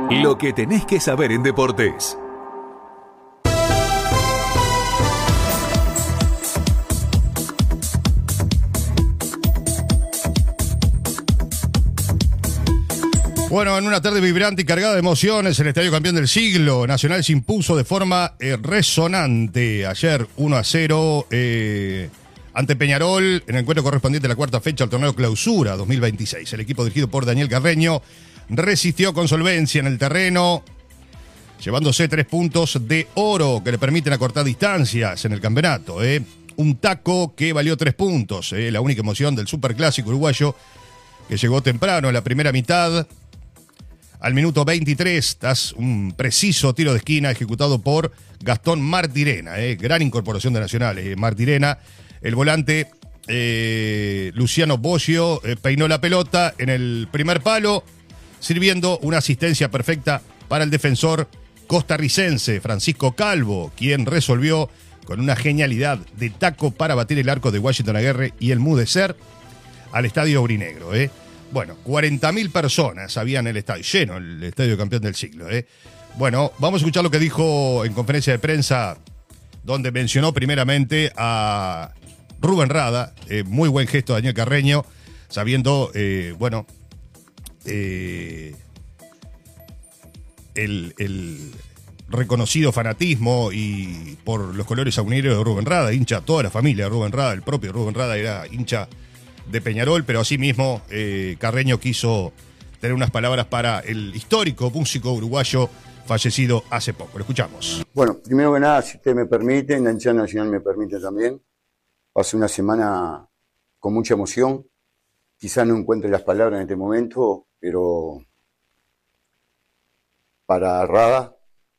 Lo que tenés que saber en deportes. Bueno, en una tarde vibrante y cargada de emociones, el Estadio Campeón del Siglo, Nacional se impuso de forma resonante ayer 1-0 ante Peñarol en el encuentro correspondiente a la cuarta fecha del torneo Clausura 2026. El equipo dirigido por Daniel Carreño resistió con solvencia en el terreno, llevándose 3 puntos de oro que le permiten acortar distancias en el campeonato. Un taco que valió 3 puntos, la única emoción del superclásico uruguayo que llegó temprano en la primera mitad. Al minuto 23, tras un preciso tiro de esquina ejecutado por Gastón Martirena, gran incorporación de Nacional. Martirena, el volante Luciano Boggio peinó la pelota en el primer palo, sirviendo una asistencia perfecta para el defensor costarricense Francisco Calvo, quien resolvió con una genialidad de taco para batir el arco de Washington Aguirre y el mudecer al estadio aurinegro. Bueno, 40.000 personas había en el estadio, lleno el Estadio Campeón del Siglo. Bueno, vamos a escuchar lo que dijo en conferencia de prensa, donde mencionó primeramente a Rubén Rada, muy buen gesto de Daniel Carreño, sabiendo, el reconocido fanatismo y por los colores aurinegros de Rubén Rada, hincha toda la familia de Rubén Rada, el propio Rubén Rada era hincha de Peñarol, pero asimismo Carreño quiso tener unas palabras para el histórico músico uruguayo fallecido hace poco. Lo escuchamos. Bueno, primero que nada, si usted me permite, la hinchada nacional me permite también, pasé una semana con mucha emoción, quizás no encuentre las palabras en este momento, pero para Rada,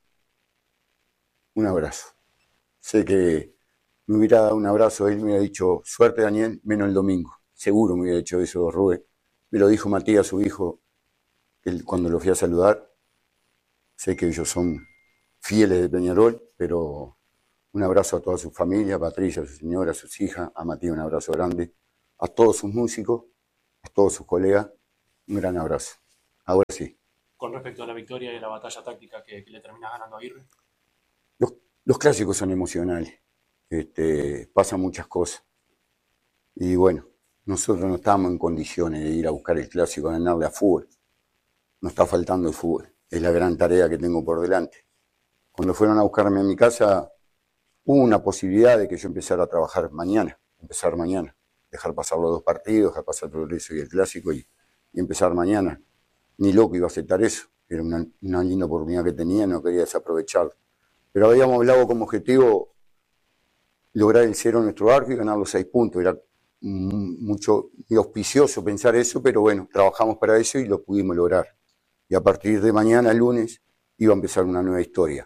un abrazo. Sé que me hubiera dado un abrazo, él me hubiera dicho, suerte Daniel, menos el domingo. Seguro me hubiera dicho eso Rubén. Me lo dijo Matías, su hijo, cuando lo fui a saludar. Sé que ellos son fieles de Peñarol, pero un abrazo a toda su familia, a Patricia, a su señora, a sus hijas, a Matías un abrazo grande, a todos sus músicos, a todos sus colegas, un gran abrazo. Ahora sí. Con respecto a la victoria y la batalla táctica que le termina ganando a Aguirre. Los clásicos son emocionales, pasan muchas cosas. Y bueno, nosotros no estamos en condiciones de ir a buscar el clásico, a ganarle a fútbol. Nos está faltando el fútbol. Es la gran tarea que tengo por delante. Cuando fueron a buscarme a mi casa, hubo una posibilidad de que yo empezara a trabajar mañana. Dejar pasar los 2 partidos, dejar pasar el Progreso y el clásico y empezar mañana. Ni loco iba a aceptar eso. Era una linda oportunidad que tenía, no quería desaprovecharlo. Pero habíamos hablado como objetivo lograr el 0 en nuestro arco y ganar los 6 puntos. Era mucho y auspicioso pensar eso, pero bueno, trabajamos para eso y lo pudimos lograr. Y a partir de mañana, lunes, iba a empezar una nueva historia.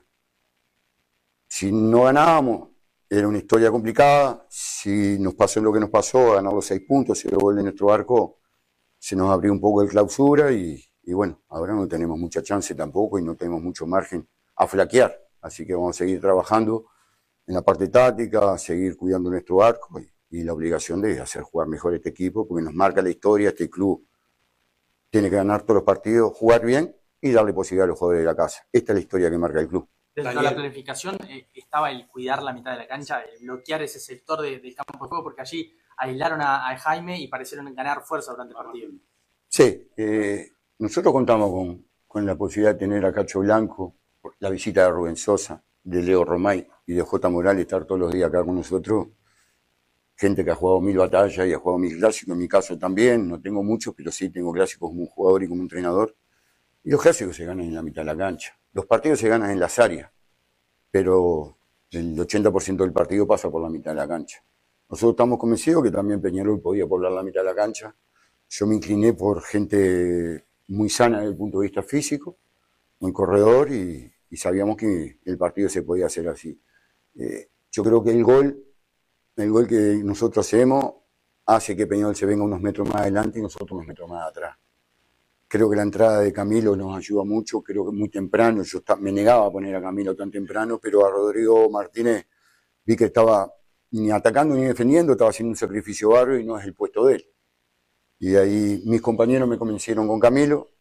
Si no ganábamos, era una historia complicada. Si nos pasó lo que nos pasó, ganar los 6 puntos, 0 goles en nuestro arco, se nos abrió un poco el clausura y bueno, ahora no tenemos mucha chance tampoco y no tenemos mucho margen a flaquear. Así que vamos a seguir trabajando en la parte táctica, seguir cuidando nuestro arco y la obligación de hacer jugar mejor este equipo, porque nos marca la historia, este club tiene que ganar todos los partidos, jugar bien y darle posibilidad a los jugadores de la casa. Esta es la historia que marca el club. Dentro de la planificación estaba el cuidar la mitad de la cancha, el bloquear ese sector del campo de juego, porque allí aislaron a Jaime y parecieron ganar fuerza durante el partido. Sí, nosotros contamos con la posibilidad de tener a Cacho Blanco, la visita de Rubén Sosa, de Leo Romay y de J. Morales estar todos los días acá con nosotros. Gente que ha jugado 1000 batallas y ha jugado 1000 clásicos, en mi caso también, no tengo muchos, pero sí tengo clásicos como un jugador y como entrenador. Y los clásicos se ganan en la mitad de la cancha. Los partidos se ganan en las áreas, pero el 80% del partido pasa por la mitad de la cancha. Nosotros estamos convencidos que también Peñarol podía poblar la mitad de la cancha. Yo me incliné por gente muy sana desde el punto de vista físico, muy corredor y sabíamos que el partido se podía hacer así. Yo creo que el gol que nosotros hacemos hace que Peñarol se venga unos metros más adelante y nosotros unos metros más atrás. Creo que la entrada de Camilo nos ayuda mucho, creo que muy temprano, yo me negaba a poner a Camilo tan temprano, pero a Rodrigo Martínez vi que estaba ni atacando ni defendiendo, estaba haciendo un sacrificio bárbaro y no es el puesto de él. Y ahí mis compañeros me convencieron con Camilo,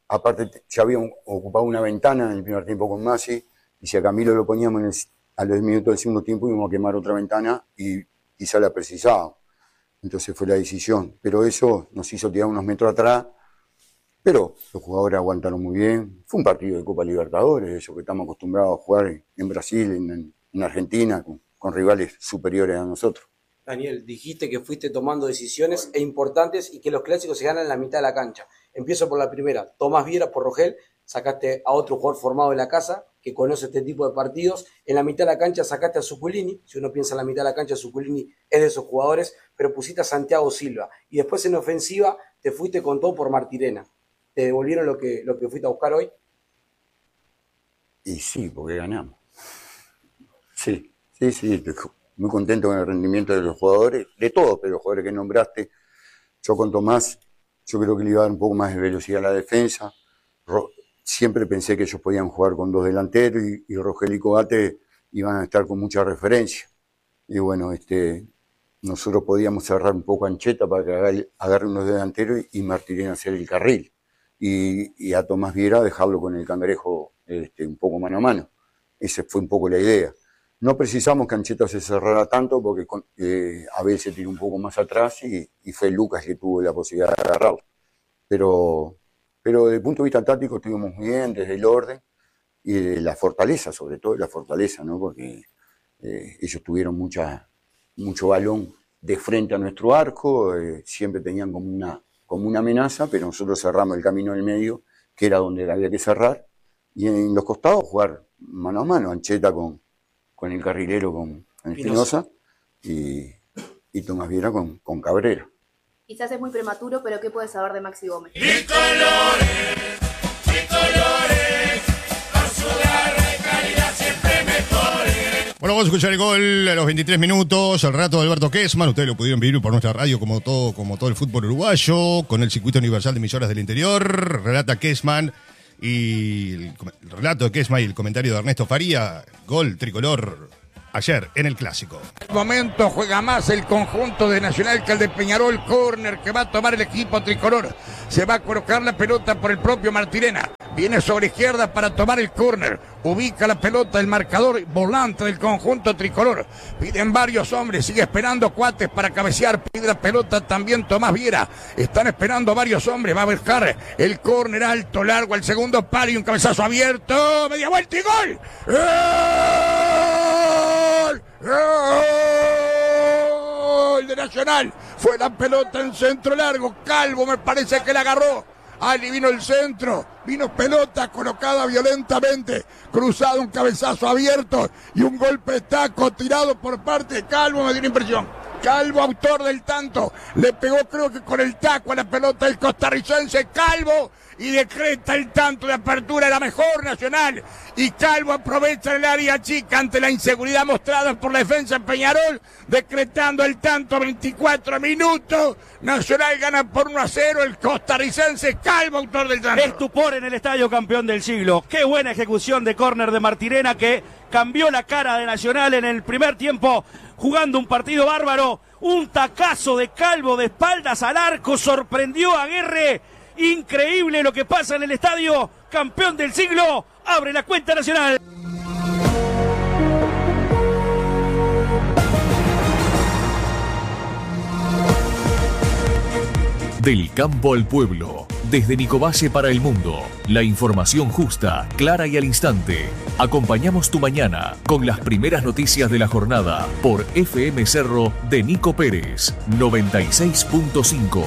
aparte ya había ocupado una ventana en el primer tiempo con Masi, y si a Camilo lo poníamos a los 10 minutos del segundo tiempo íbamos a quemar otra ventana y quizá la precisábamos. Entonces fue la decisión, pero eso nos hizo tirar unos metros atrás, pero los jugadores aguantaron muy bien. Fue un partido de Copa Libertadores, eso que estamos acostumbrados a jugar en Brasil, en Argentina, con rivales superiores a nosotros. Daniel, dijiste que fuiste tomando decisiones importantes y que los clásicos se ganan en la mitad de la cancha. Empiezo por la primera. Tomás Viera por Rogel, sacaste a otro jugador formado de la casa que conoce este tipo de partidos. En la mitad de la cancha sacaste a Zuculini. Si uno piensa en la mitad de la cancha, Zuculini es de esos jugadores, pero pusiste a Santiago Silva. Y después en ofensiva te fuiste con todo por Martirena. ¿Te devolvieron lo que fuiste a buscar hoy? Y sí, porque ganamos. Sí. Muy contento con el rendimiento de los jugadores, de todos, pero los jugadores que nombraste. Yo con Tomás, yo creo que le iba a dar un poco más de velocidad a la defensa. Siempre pensé que ellos podían jugar con 2 delanteros y Rogel y Cobate iban a estar con mucha referencia. Y bueno, nosotros podíamos cerrar un poco a Ancheta para que agarre unos delanteros y Martirena hacer el carril. Y a Tomás Viera dejarlo con el Cangrejo un poco mano a mano. Esa fue un poco la idea. No precisamos que Ancheta se cerrara tanto porque Abel se tiró un poco más atrás y fue Lucas que tuvo la posibilidad de agarrarlo. Pero desde el punto de vista táctico estuvimos muy bien, desde el orden y de la fortaleza, sobre todo la fortaleza, ¿no? Porque ellos tuvieron mucho balón de frente a nuestro arco, siempre tenían como una amenaza, pero nosotros cerramos el camino del medio, que era donde había que cerrar, y en los costados jugar mano a mano, Ancheta con el carrilero, con Espinosa, y Tomás Viera con Cabrera. Quizás es muy prematuro, pero ¿qué puedes saber de Maxi Gómez? Tricolores, con su garra y calidad siempre mejores. Bueno, vamos a escuchar el gol a los 23 minutos, el relato de Alberto Kessman. Ustedes lo pudieron vivir por nuestra radio como todo el fútbol uruguayo, con el circuito universal de emisoras del interior. Relata Kessman y el relato de Kessman y el comentario de Ernesto Faría. Gol tricolor ayer en el Clásico. En este momento juega más el conjunto de Nacional que el de Peñarol. Córner que va a tomar el equipo tricolor. Se va a colocar la pelota por el propio Martirena. Viene sobre izquierda para tomar el córner. Ubica la pelota el marcador volante del conjunto tricolor. Piden varios hombres. Sigue esperando Cuates para cabecear. Pide la pelota también Tomás Viera. Están esperando varios hombres. Va a dejar el córner alto, largo, al segundo palo y un cabezazo abierto. Media vuelta y gol. ¡Gol de Nacional! Fue la pelota en centro largo. Calvo me parece que la agarró. Ali vino el centro, vino pelota colocada violentamente, cruzado, un cabezazo abierto y un golpe de taco tirado por parte de Calvo, me dio la impresión. Calvo, autor del tanto, le pegó creo que con el taco a la pelota del costarricense Calvo y decreta el tanto de apertura de la mejor Nacional. Y Calvo aprovecha el área chica ante la inseguridad mostrada por la defensa de Peñarol, decretando el tanto 24 minutos. Nacional gana por 1-0, el costarricense Calvo, autor del tanto. Estupor en el estadio campeón del siglo. Qué buena ejecución de córner de Martirena que cambió la cara de Nacional en el primer tiempo, jugando un partido bárbaro. Un tacazo de Calvo de espaldas al arco, sorprendió a Guerre. Increíble lo que pasa en el estadio campeón del siglo. Abre la cuenta Nacional. Del campo al pueblo, desde Nicobace para el mundo. La información justa, clara y al instante. Acompañamos tu mañana con las primeras noticias de la jornada por FM Cerro de Nico Pérez, 96.5.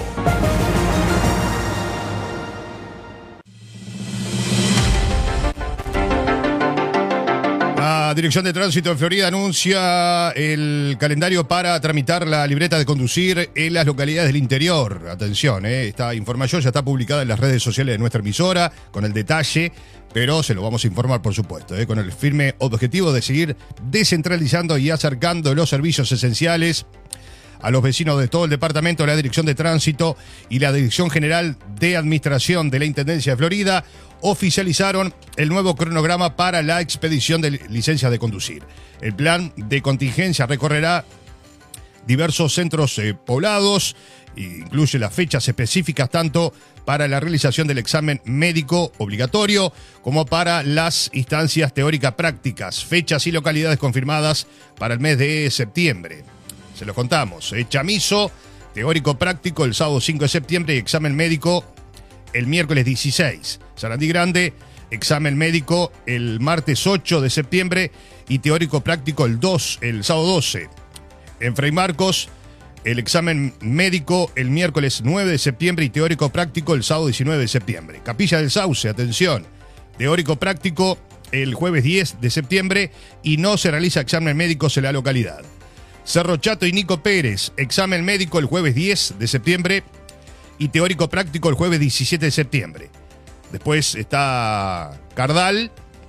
La Dirección de Tránsito de Florida anuncia el calendario para tramitar la libreta de conducir en las localidades del interior. Atención, esta información ya está publicada en las redes sociales de nuestra emisora con el detalle, pero se lo vamos a informar, por supuesto, con el firme objetivo de seguir descentralizando y acercando los servicios esenciales a los vecinos de todo el departamento. La Dirección de Tránsito y la Dirección General de Administración de la Intendencia de Florida oficializaron el nuevo cronograma para la expedición de licencias de conducir. El plan de contingencia recorrerá diversos centros poblados, incluye las fechas específicas tanto para la realización del examen médico obligatorio como para las instancias teórica-prácticas, fechas y localidades confirmadas para el mes de septiembre. Se los contamos. Chamizo, teórico-práctico el sábado 5 de septiembre y examen médico el miércoles 16. Sarandí Grande, examen médico el martes 8 de septiembre y teórico-práctico el sábado 12. En Fray Marcos, el examen médico el miércoles 9 de septiembre y teórico-práctico el sábado 19 de septiembre. Capilla del Sauce, atención, teórico-práctico el jueves 10 de septiembre y no se realiza examen médicos en la localidad. Cerro Chato y Nico Pérez, examen médico el jueves 10 de septiembre y teórico-práctico el jueves 17 de septiembre. Después está Cardal,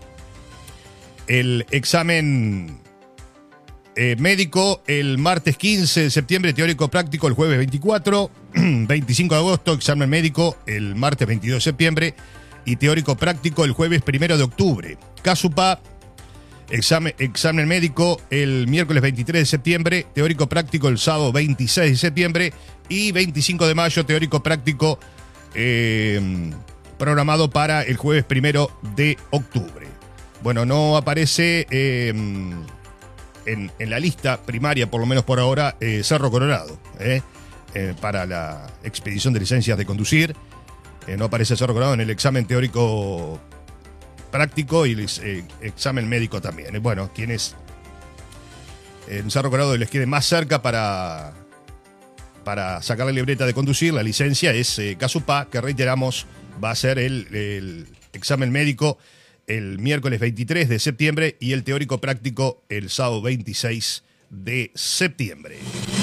el examen médico el martes 15 de septiembre, teórico-práctico el jueves 24, 25 de agosto, examen médico el martes 22 de septiembre y teórico-práctico el jueves 1 de octubre. Casupá, examen médico el miércoles 23 de septiembre, teórico-práctico el sábado 26 de septiembre y 25 de mayo, teórico-práctico programado para el jueves 1 de octubre. Bueno, no aparece en la lista primaria, por lo menos por ahora, Cerro Colorado, para la expedición de licencias de conducir. No aparece Cerro Colorado en el examen teórico práctico y el examen médico también. Bueno, quienes en Cerro Colorado les quede más cerca para sacar la libreta de conducir, la licencia es Casupá, que reiteramos va a ser el examen médico el miércoles 23 de septiembre y el teórico práctico el sábado 26 de septiembre.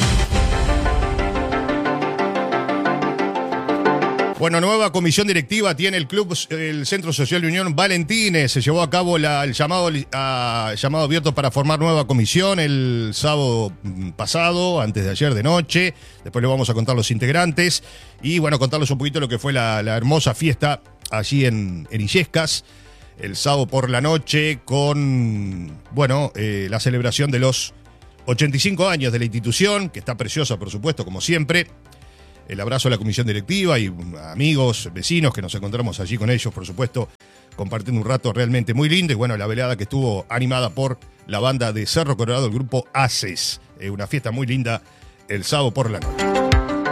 Bueno, nueva comisión directiva tiene el Centro Social de Unión Valentines. Se llevó a cabo el llamado abierto para formar nueva comisión el sábado pasado, antes de ayer de noche. Después le vamos a contar los integrantes y, bueno, contarles un poquito lo que fue la hermosa fiesta allí en Illescas el sábado por la noche con, la celebración de los 85 años de la institución, que está preciosa, por supuesto, como siempre. El abrazo a la comisión directiva y amigos, vecinos que nos encontramos allí con ellos, por supuesto, compartiendo un rato realmente muy lindo. Y bueno, la velada que estuvo animada por la banda de Cerro Colorado, el grupo Haces. Una fiesta muy linda el sábado por la noche.